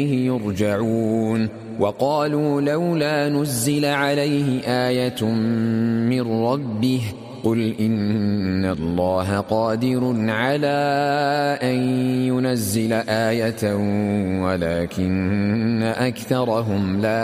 يرجعون وقالوا لولا نزل عليه آية من ربه قل إن الله قادر على أن ينزل آية ولكن أكثرهم لا